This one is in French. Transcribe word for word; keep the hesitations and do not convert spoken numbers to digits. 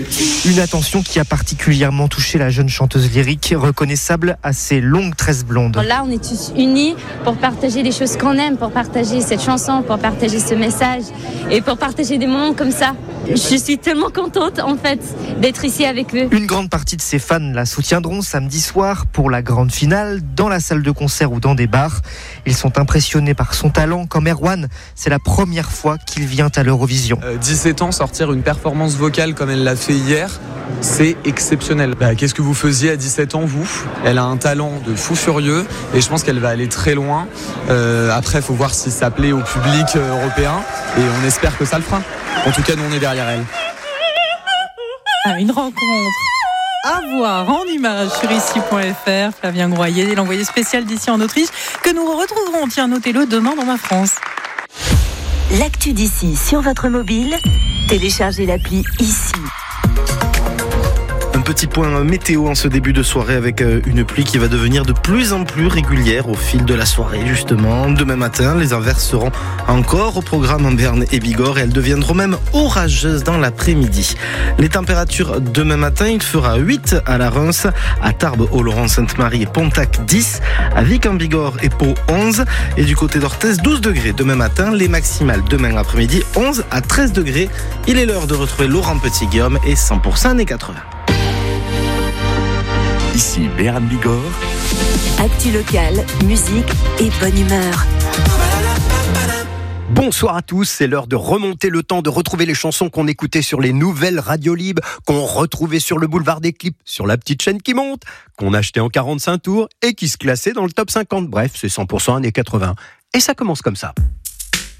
Une attention qui a particulièrement touché la jeune chanteuse lyrique, reconnaissable à ses longues tresses blondes. Là, on est tous unis pour partager les choses qu'on aime, pour partager cette chanson, pour partager ce message et pour partager des moments comme ça. Je suis tellement contente, en fait, d'être ici avec eux. Une grande partie de ses fans la soutiendront samedi soir pour la grande finale, dans la salle de concert ou dans des bars. Ils sont impressionnés par son talent, comme Erwan. C'est la première fois qu'il vient à l'Eurovision. Euh, dix-sept ans, sortir une performance vocale comme elle l'a fait hier, c'est exceptionnel. Bah, qu'est-ce que vous faisiez à dix-sept ans, vous ? Elle a un talent de fou furieux et je pense qu'elle va aller très loin. Euh, après, il faut voir si ça plaît au public euh, européen et on espère que ça le fera. En tout cas, nous, on est derrière elle. Ah, une rencontre à voir en images sur ici point f r. Flavien Groyer, l'envoyé spécial d'ici en Autriche, que nous retrouverons, tiens, notez-le, demain dans Ma France. L'actu d'ici sur votre mobile, téléchargez l'appli Ici. Un petit point météo en ce début de soirée avec une pluie qui va devenir de plus en plus régulière au fil de la soirée justement. Demain matin, les averses seront encore au programme en Berne et Bigorre et elles deviendront même orageuses dans l'après-midi. Les températures demain matin, il fera huit à la Reims, à Tarbes, Oloron, Sainte-Marie et Pontac dix, à Vic en Bigorre et Pau onze et du côté d'Orthez douze degrés demain matin, les maximales demain après-midi onze à treize degrés. Il est l'heure de retrouver Laurent Petit-Guillaume et cent pour cent années quatre-vingts. Ici Béarn Bigorre. Actu locale, musique et bonne humeur. Bonsoir à tous, c'est l'heure de remonter le temps, de retrouver les chansons qu'on écoutait sur les nouvelles radios libres, qu'on retrouvait sur le boulevard des clips, sur la petite chaîne qui monte, qu'on achetait en quarante-cinq tours et qui se classaient dans le top cinquante. Bref, c'est cent pour cent années quatre-vingts. Et ça commence comme ça.